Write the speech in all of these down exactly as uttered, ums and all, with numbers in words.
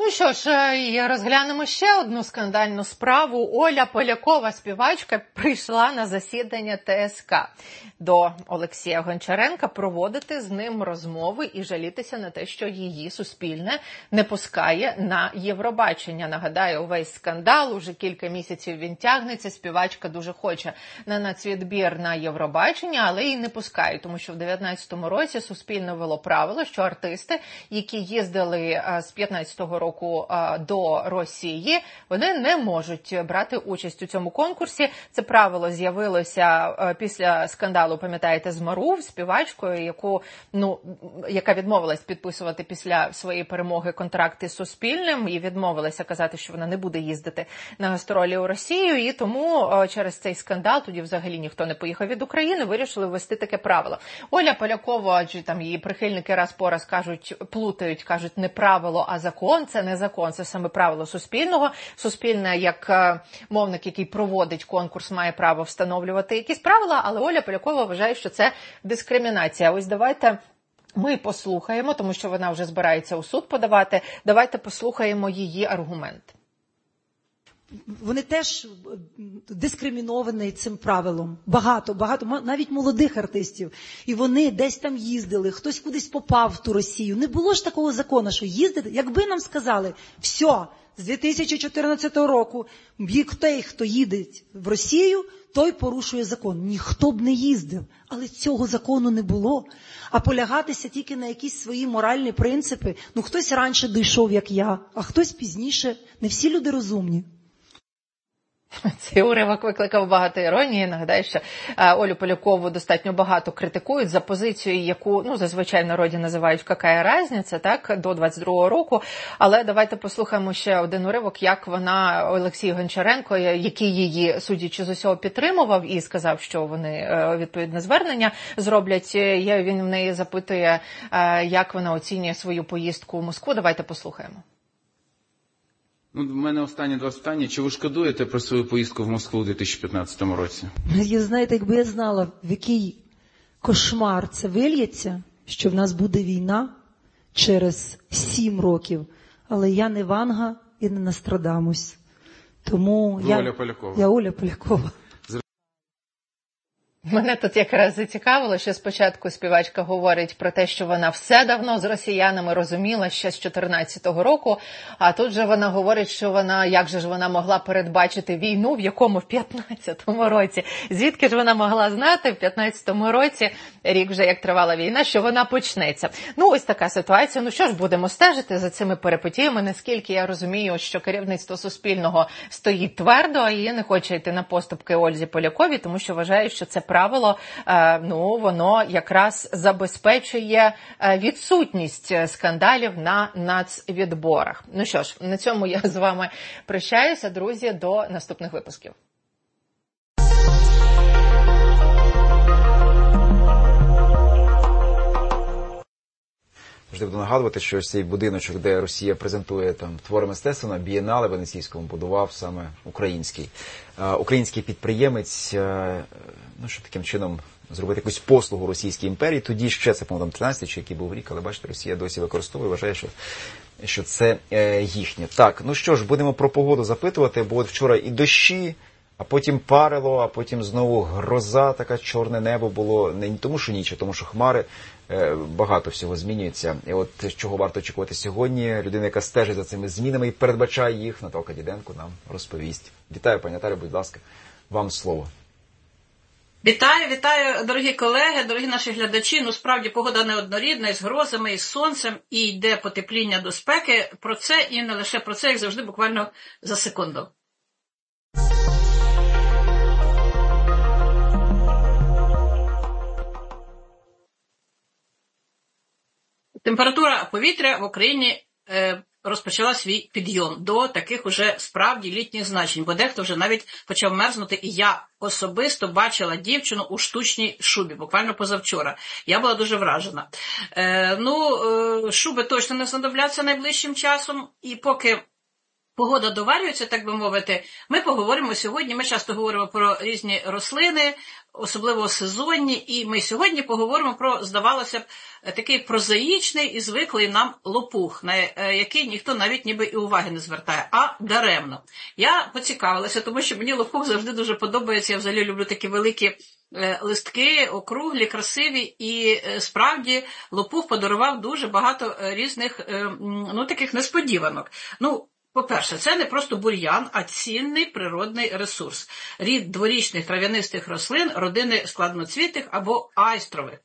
Ну що ж, і розглянемо ще одну скандальну справу. Оля Полякова, співачка, прийшла на засідання Т С К до Олексія Гончаренка проводити з ним розмови і жалітися на те, що її Суспільне не пускає на Євробачення. Нагадаю, увесь скандал, уже кілька місяців він тягнеться, співачка дуже хоче на нацвідбір на Євробачення, але її не пускають, тому що в дев'ятнадцятому році Суспільне ввело правило, що артисти, які їздили з п'ятнадцятого року до Росії, вони не можуть брати участь у цьому конкурсі. Це правило з'явилося після скандалу, пам'ятаєте, з Марув, співачкою, яку, ну, яка відмовилась підписувати після своєї перемоги контракти з Суспільним і відмовилася казати, що вона не буде їздити на гастролі у Росію, і тому через цей скандал, тоді взагалі ніхто не поїхав від України, вирішили ввести таке правило. Оля Полякова, адже там її прихильники раз по раз кажуть, плутають, кажуть, не правило, а закон. Це не закон, це саме правило Суспільного. Суспільне, як мовник, який проводить конкурс, має право встановлювати якісь правила, але Оля Полякова вважає, що це дискримінація. Ось давайте ми послухаємо, тому що вона вже збирається у суд подавати, давайте послухаємо її аргумент. Вони теж дискриміновані цим правилом. Багато, багато, навіть молодих артистів. І вони десь там їздили, хтось кудись попав в ту Росію. Не було ж такого закону, що їздити. Якби нам сказали, все, з дві тисячі чотирнадцятого року той, хто їде в Росію, той порушує закон. Ніхто б не їздив. Але цього закону не було. А полягатися тільки на якісь свої моральні принципи. Ну, хтось раніше дійшов, як я, а хтось пізніше. Не всі люди розумні. Цей уривок викликав багато іронії. Нагадаю, що Олю Полякову достатньо багато критикують за позицію, яку, ну, зазвичай в народі називають «какая разниця», так, до двадцять другого року. Але давайте послухаємо ще один уривок, як вона, Олексій Гончаренко, який її, судячи з усього, підтримував і сказав, що вони відповідне звернення зроблять. Він в неї запитує, як вона оцінює свою поїздку в Москву. Давайте послухаємо. Ну, в мене останні два питання. Чи ви шкодуєте про свою поїздку в Москву у дві тисячі п'ятнадцятому році? Я, знаєте, якби я знала, в який кошмар це вильється, що в нас буде війна через сім років, але я не Ванга і не Нострадамус. Тому ви я, Оля Полякова. я Оля Полякова. Мене тут якраз зацікавило, що спочатку співачка говорить про те, що вона все давно з росіянами розуміла ще з чотирнадцятого року, а тут же вона говорить, що вона, як же ж вона могла передбачити війну, в якому в п'ятнадцятому році. Звідки ж вона могла знати в п'ятнадцятому році, рік вже як тривала війна, що вона почнеться. Ну, ось така ситуація. Ну що ж, будемо стежити за цими перипетіями. Наскільки я розумію, що керівництво Суспільного стоїть твердо і не хоче йти на поступки Ользі Поляковій, тому що вважає, що це правило, ну, воно якраз забезпечує відсутність скандалів на нацвідборах. Ну що ж, на цьому я з вами прощаюся, друзі, до наступних випусків. Завжди буду нагадувати, що ось цей будиночок, де Росія презентує там твори мистецтва на бієнале венеційському, будував саме український. Е, український підприємець, е, ну, щоб таким чином зробити якусь послугу Російській імперії. Тоді ще, це, по-моєму, тринадцятий чи який був рік, але, бачите, Росія досі використовує, вважає, що, що це е, їхнє. Так, ну що ж, будемо про погоду запитувати, бо от вчора і дощі, а потім парило, а потім знову гроза, така чорне небо було. Не тому, що ніч, а тому, що хмари. Багато всього змінюється. І от чого варто очікувати сьогодні, людина, яка стежить за цими змінами і передбачає їх, Наталка Діденко нам розповість. Вітаю, пані Наталю, будь ласка, вам слово. Вітаю, вітаю, дорогі колеги, дорогі наші глядачі. Ну, справді, погода неоднорідна, із грозами, із сонцем, і йде потепління до спеки. Про це і не лише про це, як завжди, буквально за секунду. Температура повітря в Україні е, розпочала свій підйом до таких уже справді літніх значень, бо дехто вже навіть почав мерзнути, і я особисто бачила дівчину у штучній шубі, буквально позавчора. Я була дуже вражена. Е, ну, е, шуби точно не знадобляться найближчим часом, і поки погода доварюється, так би мовити, ми поговоримо сьогодні, ми часто говоримо про різні рослини, особливо сезонні, і ми сьогодні поговоримо про, здавалося б, такий прозаїчний і звиклий нам лопух, на який ніхто навіть ніби і уваги не звертає, а даремно. Я поцікавилася, тому що мені лопух завжди дуже подобається, я взагалі люблю такі великі листки, округлі, красиві, і справді лопух подарував дуже багато різних, ну, таких несподіванок. Ну, по-перше, це не просто бур'ян, а цінний природний ресурс. Рід дворічних трав'янистих рослин родини складноцвітих або айстрових.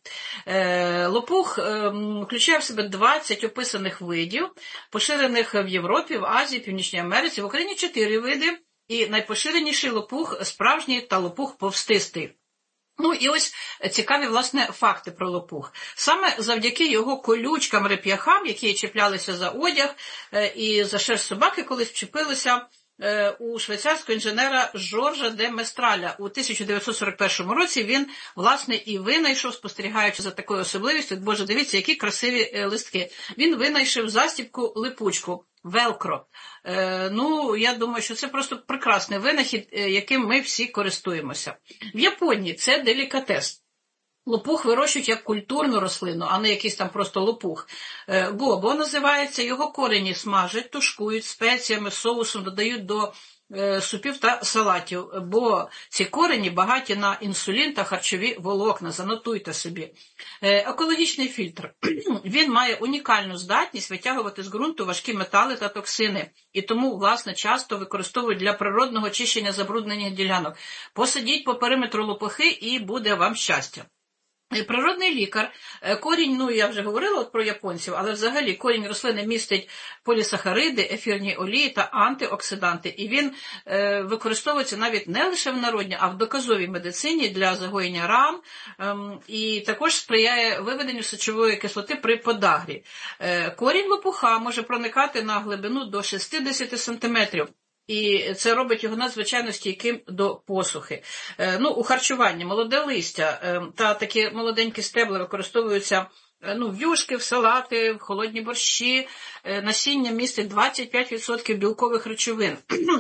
Е, лопух е, включає в себе двадцять описаних видів, поширених в Європі, в Азії, Північній Америці, в Україні чотири види, і найпоширеніший лопух справжній та лопух повстистий. Ну і ось цікаві, власне, факти про лопух. Саме завдяки його колючкам-реп'яхам, які чіплялися за одяг і за шерсть собаки, колись вчепилися у швейцарського інженера Жоржа де Местраля. У тисяча дев'ятсот сорок першому році він, власне, і винайшов, спостерігаючи за такою особливістю, боже, дивіться, які красиві листки. Він винайшов застібку липучку. Велкро. Е, ну, я думаю, що це просто прекрасний винахід, яким ми всі користуємося. В Японії це делікатес. Лопух вирощують як культурну рослину, а не якийсь там просто лопух. Е, бобо називається, його корені смажать, тушкують спеціями, соусом, додають до е, супів та салатів, бо ці корені багаті на інсулін та харчові волокна, занотуйте собі. Е, екологічний фільтр. Він має унікальну здатність витягувати з ґрунту важкі метали та токсини, і тому, власне, часто використовують для природного очищення забруднених ділянок. Посадіть по периметру лопухи і буде вам щастя. Природний лікар, корінь, ну я вже говорила от про японців, але взагалі корінь рослини містить полісахариди, ефірні олії та антиоксиданти. І він е, використовується навіть не лише в народній, а в доказовій медицині для загоєння ран, е, і також сприяє виведенню сечової кислоти при подагрі. Е, корінь лопуха може проникати на глибину до шістдесят сантиметрів. І це робить його надзвичайно стійким до посухи. Е, ну, у харчуванні молоде листя е, та такі молоденькі стебли використовуються е, ну, в юшки, в салати, в холодні борщі. Е, насіння містить двадцять п'ять відсотків білкових речовин.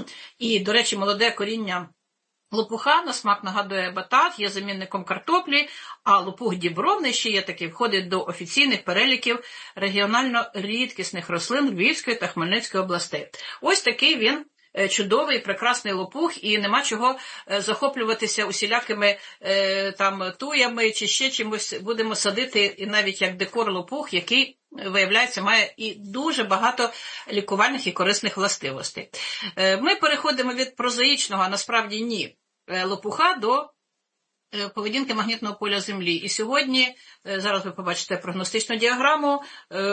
І, до речі, молоде коріння лопуха на смак нагадує батат, є замінником картоплі, а лопух дібровний, ще є такий, входить до офіційних переліків регіонально рідкісних рослин Львівської та Хмельницької областей. Ось такий він чудовий, прекрасний лопух, і нема чого захоплюватися усілякими е, там туями чи ще чимось. Будемо садити і навіть як декор лопух, який, виявляється, має і дуже багато лікувальних і корисних властивостей. Е, ми переходимо від прозаїчного, а насправді ні, лопуха до поведінки магнітного поля Землі. І сьогодні, зараз ви побачите прогностичну діаграму,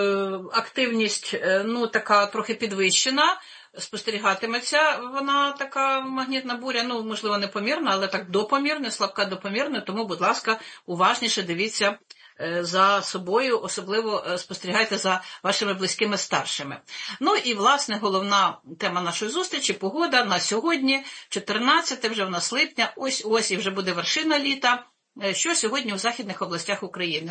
активність, ну, така трохи підвищена, спостерігатиметься вона така магнітна буря, ну, можливо, не помірна, але так допомірна, слабка допомірна, тому, будь ласка, уважніше дивіться за собою, особливо спостерігайте за вашими близькими старшими. Ну і, власне, головна тема нашої зустрічі – погода на сьогодні, чотирнадцяте вже в нас липня, ось-ось і вже буде вершина літа. Що сьогодні в західних областях України?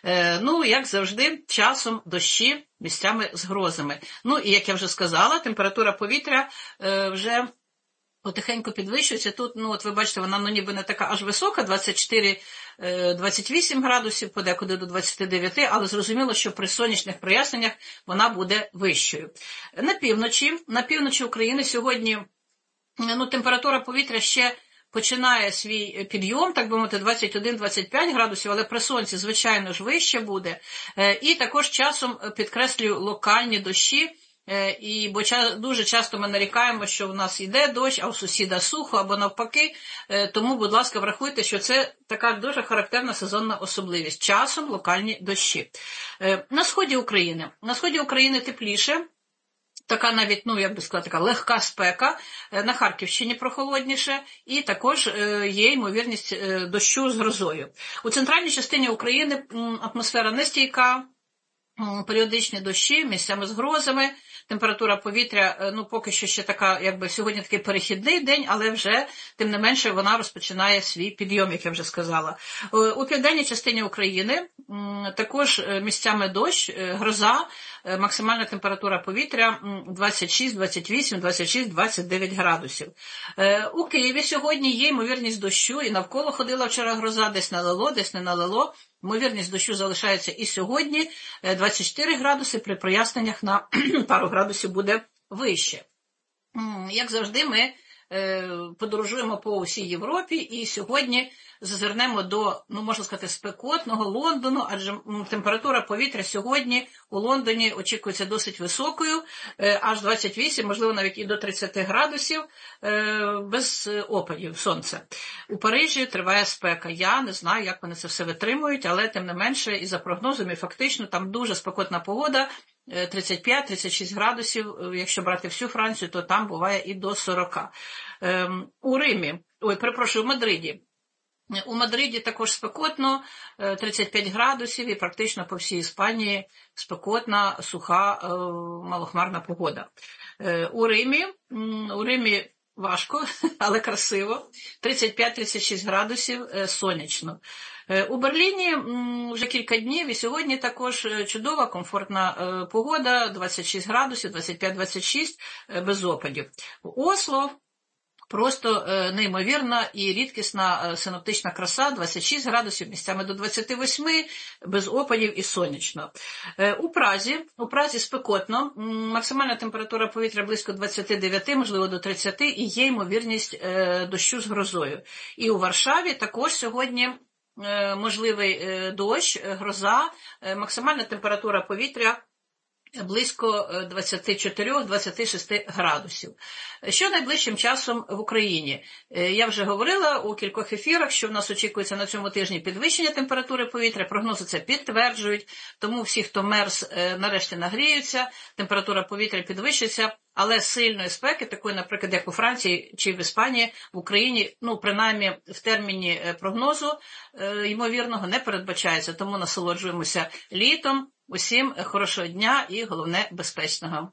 Ну, як завжди, часом дощі, місцями з грозами. Ну, і, як я вже сказала, температура повітря вже потихеньку підвищується. Тут, ну, от ви бачите, вона, ну, ніби не така аж висока, двадцять чотири - двадцять вісім градусів, подекуди до двадцяти дев'яти, але зрозуміло, що при сонячних проясненнях вона буде вищою. На півночі, на півночі України сьогодні, ну, температура повітря ще починає свій підйом, так би мовити, двадцять один - двадцять п'ять градусів, але при сонці, звичайно ж, вище буде. І також часом, підкреслюю, локальні дощі, і, бо дуже часто ми нарікаємо, що в нас йде дощ, а у сусіда сухо, або навпаки. Тому, будь ласка, врахуйте, що це така дуже характерна сезонна особливість. Часом локальні дощі. На сході України. На сході України тепліше. Така навіть, ну, як би сказати, така легка спека, на Харківщині прохолодніше, і також є ймовірність дощу з грозою. У центральній частині України атмосфера нестійка, періодичні дощі, місцями з грозами. Температура повітря, ну, поки що ще така, якби сьогодні такий перехідний день, але вже, тим не менше, вона розпочинає свій підйом, як я вже сказала. У південній частині України також місцями дощ, гроза, максимальна температура повітря двадцять шість, двадцять вісім, двадцять шість, двадцять дев'ять градусів. У Києві сьогодні є ймовірність дощу, і навколо ходила вчора гроза, десь налило, десь не налило. Ймовірність дощу залишається і сьогодні, двадцять чотири градуси, при проясненнях на пару градусів буде вище. Як завжди, ми подорожуємо по усій Європі і сьогодні зазирнемо до, ну, можна сказати, спекотного Лондону, адже температура повітря сьогодні у Лондоні очікується досить високою, аж двадцять вісім, можливо, навіть і до тридцять градусів, без опадів сонця. У Парижі триває спека. Я не знаю, як вони це все витримують, але тим не менше, і за прогнозами, фактично, там дуже спекотна погода, тридцять п'ять - тридцять шість градусів, якщо брати всю Францію, то там буває і до сорока. У Римі, ой, перепрошую, у Мадриді. У Мадриді також спекотно, тридцять п'ять градусів, і практично по всій Іспанії спекотна, суха, малохмарна погода. У Римі, у Римі важко, але красиво, тридцять п'ять - тридцять шість градусів, сонячно. У Берліні вже кілька днів, і сьогодні також чудова, комфортна погода, двадцять шість градусів, двадцять п'ять - двадцять шість, без опадів. У Осло просто неймовірна і рідкісна синоптична краса, двадцять шість градусів, місцями до двадцять вісім, без опадів і сонячно. У Празі, у Празі спекотно, максимальна температура повітря близько двадцять дев'ять, можливо до тридцять, і є ймовірність дощу з грозою. І у Варшаві також сьогодні можливий дощ, гроза, максимальна температура повітря близько двадцять чотири - двадцять шість градусів. Що найближчим часом в Україні? Я вже говорила у кількох ефірах, що в нас очікується на цьому тижні підвищення температури повітря, прогнози це підтверджують, тому всі, хто мерз, нарешті нагріються, температура повітря підвищиться, але сильної спеки, такої, наприклад, як у Франції чи в Іспанії, в Україні, ну, принаймні в терміні прогнозу, ймовірного, не передбачається, тому насолоджуємося літом. Усім хорошого дня і, головне, безпечного.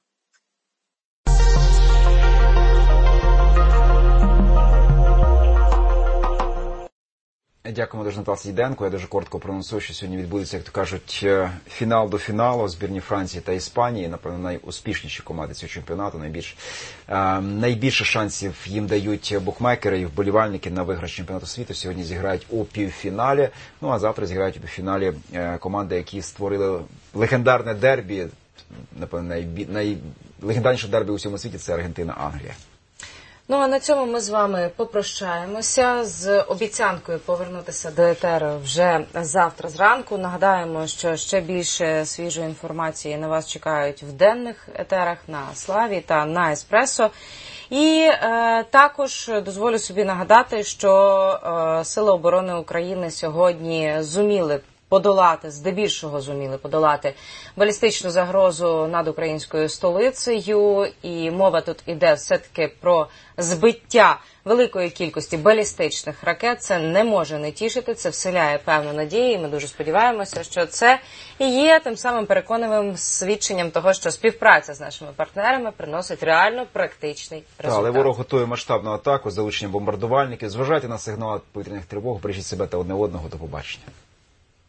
Дякуємо дуже, Наталці Діденко. Я дуже коротко проанонсую, що сьогодні відбудеться, як то кажуть, фінал до фіналу збірні Франції та Іспанії. Напевно, найуспішніші команди цього чемпіонату. Найбільш, е, найбільше шансів їм дають букмекери і вболівальники на виграш чемпіонату світу. Сьогодні зіграють у півфіналі. Ну, а завтра зіграють у півфіналі е, команди, які створили легендарне дербі. Напевно, най, най, легендарніше дербі у всьому світі – це Аргентина-Англія. Ну, а на цьому ми з вами попрощаємося з обіцянкою повернутися до етеру вже завтра зранку. Нагадаємо, що ще більше свіжої інформації на вас чекають в денних етерах на Славі та на Еспресо. І е, також дозволю собі нагадати, що е, Сили оборони України сьогодні зуміли подолати, здебільшого зуміли подолати балістичну загрозу над українською столицею. І мова тут іде все-таки про збиття великої кількості балістичних ракет. Це не може не тішити, це вселяє певну надію. І ми дуже сподіваємося, що це і є тим самим переконливим свідченням того, що співпраця з нашими партнерами приносить реально практичний результат. Але ворог готує масштабну атаку з залученням бомбардувальників. Зважайте на сигнали повітряних тривог, бережіть себе та одне одного. До побачення.